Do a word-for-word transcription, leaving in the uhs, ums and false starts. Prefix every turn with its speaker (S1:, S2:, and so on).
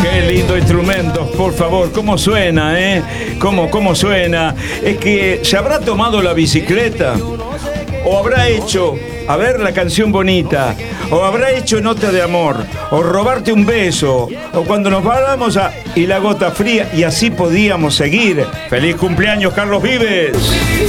S1: Qué lindo instrumento, por favor, cómo suena, ¿eh? ¿Cómo, cómo suena? Es que se habrá tomado la bicicleta, o habrá hecho, a ver, la canción bonita, o habrá hecho nota de amor, o robarte un beso, o cuando nos paramos a y la gota fría, y así podíamos seguir. ¡Feliz cumpleaños, Carlos Vives!